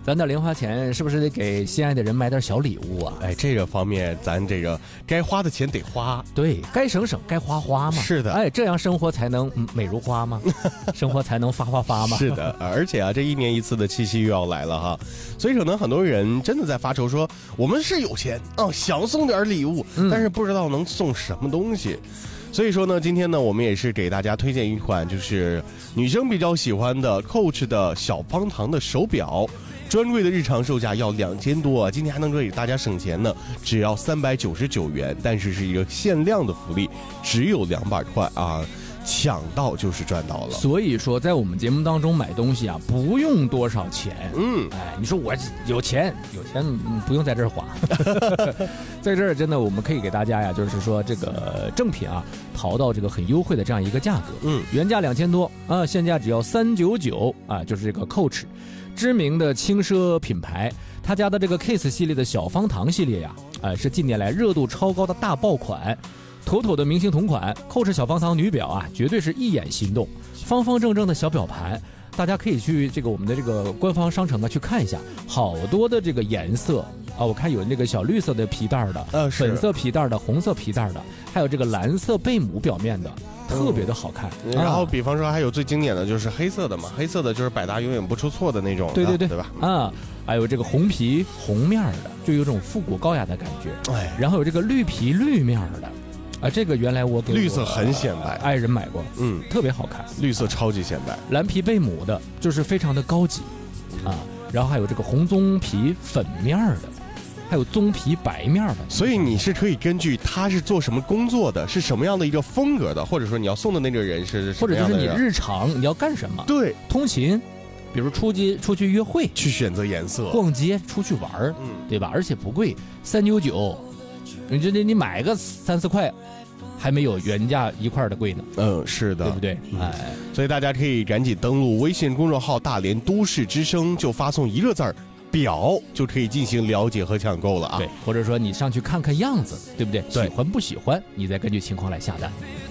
咱的零花钱是不是得给心爱的人买点小礼物啊？ 哎，这个方面咱这个该花的钱得花， 对，该省省，该花花嘛。 是的， 哎，这样生活才能美如花嘛，生活才能发嘛。 是的，而且啊，这一年一次的七夕又要来了哈，所以可能很多人真的在发愁说，我们是有钱啊，想送点礼物，但是不知道能送什么东西。所以说呢，今天呢，我们也是给大家推荐一款就是女生比较喜欢的 Coach 的小方糖的手表，专柜的日常售价要2000多啊，今天还能给大家省钱呢，只要399元，但是是一个限量的福利，只有200块啊。抢到就是赚到了， 所以说在我们节目当中买东西啊，不用多少钱。哎，你说我有钱不用在这儿花，在这儿真的我们可以给大家呀，就是说这个正品啊，淘到这个很优惠的这样一个价格。原价2000多啊，现价只要399啊，就是这个 Coach， 知名的轻奢品牌，他家的这个 Case 系列的小方糖系列呀，是近年来热度超高的大爆款。妥妥的明星同款，Coach 小方糖女表啊，绝对是一眼心动。方方正正的小表盘，大家可以去这个我们的这个官方商城啊去看一下，好多的这个颜色啊，我看有那个小绿色的皮带的，粉色皮带的，红色皮带的，还有这个蓝色贝母表面的，特别的好看。 然后比方说还有最经典的就是黑色的嘛，黑色的就是百搭永远不出错的那种， 对吧？ 还有这个红皮红面的，就有种复古高雅的感觉。然后有这个绿皮绿面的。这个原来我给绿色很显白， 爱人买过，特别好看， 绿色超级显白。 蓝皮贝母的，就是非常的高级啊。然后还有这个红棕皮粉面的，还有棕皮白面的。 所以你是可以根据他是做什么工作的，是什么样的一个风格的，或者说你要送的那个人是什么样的人， 或者就是你日常你要干什么， 对， 通勤，比如出去约会， 去选择颜色， 逛街出去玩，对吧？而且不贵，399，你觉得你买个3-4块。还没有原价1块的贵呢。 是的， 对不对？ 所以大家可以赶紧登录微信公众号大连都市之声，就发送一个字儿表，就可以进行了解和抢购了啊。 对，或者说你上去看看样子，对不对？ 对， 喜欢不喜欢，你再根据情况来下单。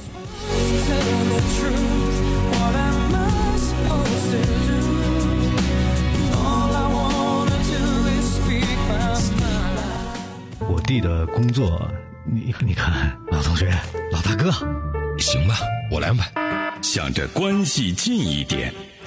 我弟的工作。你看，老同学，老大哥， 行吧，我来安排。想着关系近一点，